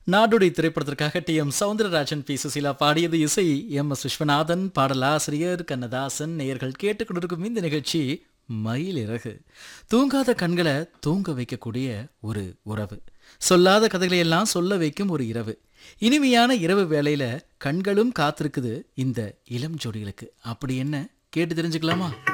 நாடோடி திரைப்படத்திற்காக TM. Soundararajan B. Susheela பாடியது இசை எம்.எஸ். விஸ்வநாதன், பாடலாசிரியர் கண்ணதாசன். நேயர்கள் கேட்டுக்கொண்டிருக்கும் இந்த நிகழ்ச்சி மயிலிறகு. தூங்காத கண்களை தூங்க வைக்கக்கூடிய ஒரு உறவு, சொல்லாத கதைகளை எல்லாம் சொல்ல வைக்கும் ஒரு இரவு. இனிமையான இரவு வேளையில கண்களும் காத்திருக்குது இந்த இளம் ஜோடிகளுக்கு. அப்படி என்ன கேட்டு தெரிஞ்சுக்கலாமா?